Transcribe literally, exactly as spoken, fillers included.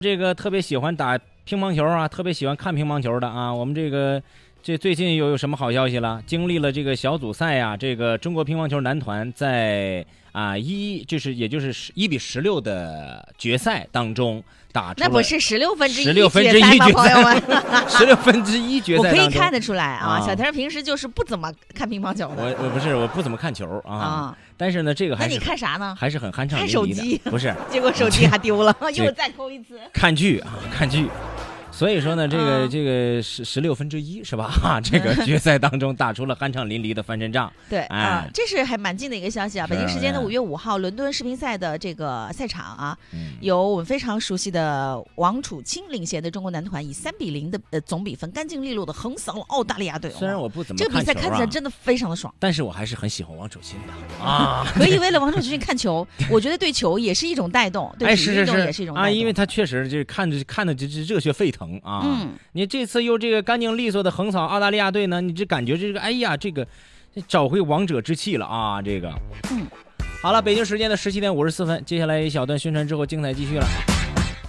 这个特别喜欢打乒乓球啊，特别喜欢看乒乓球的啊，我们这个这最近又有什么好消息了？经历了这个小组赛啊，这个中国乒乓球男团在啊一就是也就是一比十六的决赛当中打出了， 那不是十六分之一十六分之一决赛吗？朋友们， 十六分之一决赛当中， 我可以看得出来啊， 啊小田平时就是不怎么看乒乓球的。 我我不是我不怎么看球啊，啊但是呢，这个还是那你看啥呢？ 还是很酣畅淋漓的。 看手机， 不是， 结果手机还丢了，又再扣一次。 看剧啊，看剧。所以说呢，这个、啊、这个十十六分之一是吧？哈，这个决赛当中打出了酣畅淋漓的翻身仗。 对， 哎、 啊，这是还蛮近的一个消息啊！北京时间的五月五号，伦敦世乒赛的这个赛场啊，嗯、有我们非常熟悉的王楚钦领衔的中国男团，以三比零的呃总比分，干净利落的横扫了澳大利亚队。 虽然我不怎么看球、啊、这个比赛看起来真的非常的爽， 但是我还是很喜欢王楚钦的啊。 可以为了王楚钦看球，我觉得对球也是一种带动，对体育运动也是一种带动、 哎、是是是啊，因为他确实就是看着看着就是热血沸腾啊。嗯。你这次又这个干净利索的横扫澳大利亚队呢，你这感觉这个哎呀，这个找回王者之气了啊！这个，嗯，好了，北京时间的十七点五十四分，接下来一小段宣传之后，精彩继续了。